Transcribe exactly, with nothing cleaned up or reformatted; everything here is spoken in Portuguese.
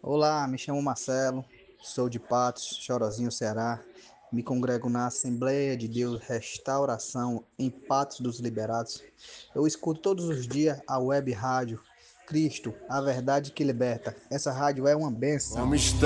Olá, me chamo Marcelo, sou de Patos, Chorozinho, Ceará. Me congrego na Assembleia de Deus Restauração em Patos dos Liberados. Eu escuto todos os dias a web rádio Cristo, a verdade que liberta. Essa rádio é uma benção. Como está?